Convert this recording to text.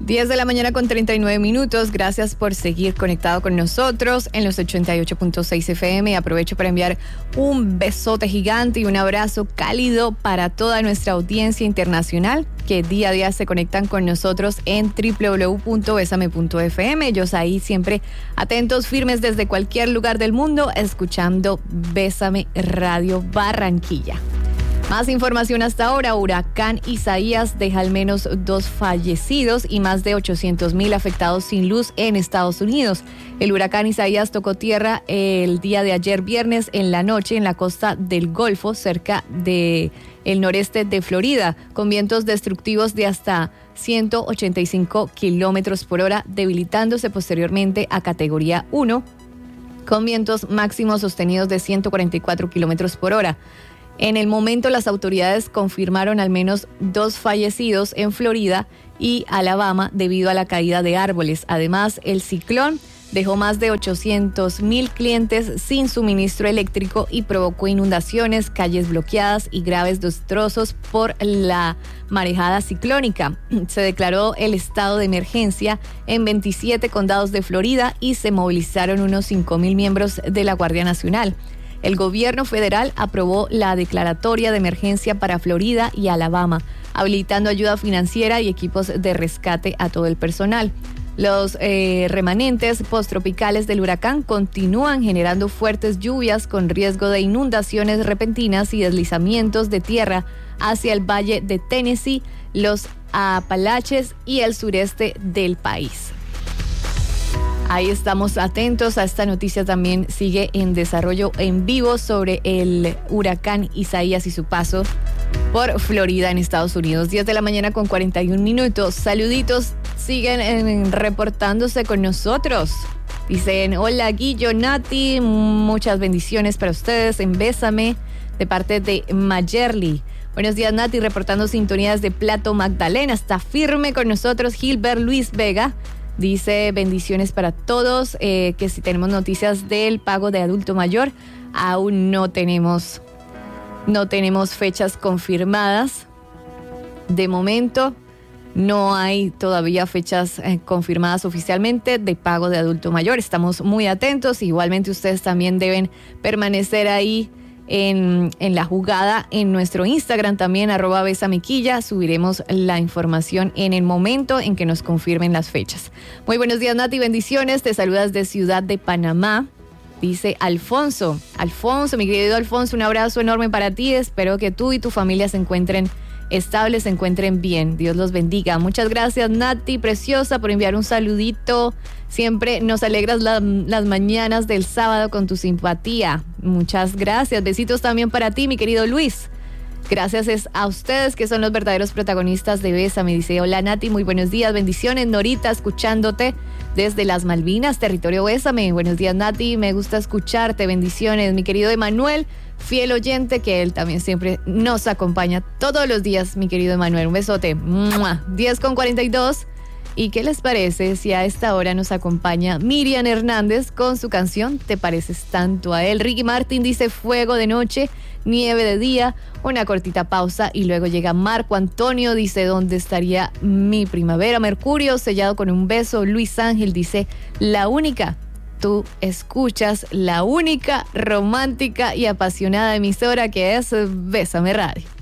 10 de la mañana con 39 minutos. Gracias por seguir conectado con nosotros en los 88.6 FM. Aprovecho para enviar un besote gigante y un abrazo cálido para toda nuestra audiencia internacional que día a día se conectan con nosotros en www.besame.fm. Ellos ahí siempre atentos, firmes desde cualquier lugar del mundo, escuchando Bésame Radio Barranquilla. Más información hasta ahora. Huracán Isaías deja al menos 2 fallecidos y más de 800,000 afectados sin luz en Estados Unidos. El huracán Isaías tocó tierra el día de ayer viernes en la noche en la costa del Golfo, cerca del noreste de Florida, con vientos destructivos de hasta 185 kilómetros por hora, debilitándose posteriormente a categoría 1, con vientos máximos sostenidos de 144 kilómetros por hora. En el momento, las autoridades confirmaron al menos 2 fallecidos en Florida y Alabama debido a la caída de árboles. Además, el ciclón dejó más de 800,000 clientes sin suministro eléctrico y provocó inundaciones, calles bloqueadas y graves destrozos por la marejada ciclónica. Se declaró el estado de emergencia en 27 condados de Florida y se movilizaron unos 5,000 miembros de la Guardia Nacional. El gobierno federal aprobó la declaratoria de emergencia para Florida y Alabama, habilitando ayuda financiera y equipos de rescate a todo el personal. Los remanentes posttropicales del huracán continúan generando fuertes lluvias con riesgo de inundaciones repentinas y deslizamientos de tierra hacia el valle de Tennessee, los Apalaches y el sureste del país. Ahí estamos atentos a esta noticia. También sigue en desarrollo en vivo sobre el huracán Isaías y su paso por Florida en Estados Unidos. 10 de la mañana con 41 minutos. Saluditos, siguen reportándose con nosotros. Dicen, hola Guillo, Nati, muchas bendiciones para ustedes en Bésame, de parte de Mayerly. Buenos días, Nati, reportando sintonías de Plato Magdalena. Está firme con nosotros Gilbert Luis Vega. Dice bendiciones para todos, que si tenemos noticias del pago de adulto mayor, aún no tenemos fechas confirmadas. De momento no hay todavía fechas confirmadas oficialmente de pago de adulto mayor. Estamos muy atentos. Igualmente ustedes también deben permanecer ahí en la jugada en nuestro Instagram también, @besamequilla. Subiremos la información en el momento en que nos confirmen las fechas. Muy buenos días, Nati, bendiciones. Te saludas de Ciudad de Panamá. Dice Alfonso, mi querido Alfonso, un abrazo enorme para ti. Espero que tú y tu familia se encuentren estables, se encuentren bien. Dios los bendiga. Muchas gracias, Nati, preciosa, por enviar un saludito. Siempre nos alegras las mañanas del sábado con tu simpatía. Muchas gracias. Besitos también para ti, mi querido Luis. Gracias a ustedes que son los verdaderos protagonistas de Bésame. Dice, hola Nati, muy buenos días, bendiciones. Norita, escuchándote desde las Malvinas, territorio Bésame. Buenos días, Nati, me gusta escucharte, bendiciones. Mi querido Emanuel, fiel oyente, que él también siempre nos acompaña todos los días, mi querido Emanuel. Un besote. 10:42. ¿Y qué les parece si a esta hora nos acompaña Miriam Hernández con su canción Te pareces tanto a él? Ricky Martin dice fuego de noche, nieve de día, una cortita pausa y luego llega Marco Antonio, dice ¿dónde estaría mi primavera? Mercurio, sellado con un beso. Luis Ángel dice la única. Tú escuchas la única romántica y apasionada emisora que es Bésame Radio.